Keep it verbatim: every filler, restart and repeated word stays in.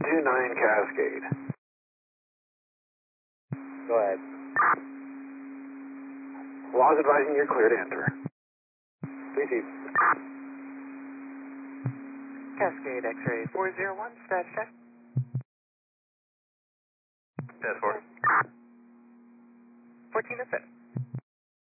two nine Cascade. Go ahead. Laws advising you're clear to enter. Receive. Cascade X-ray four zero one, stat check. ten four. fourteen to fit.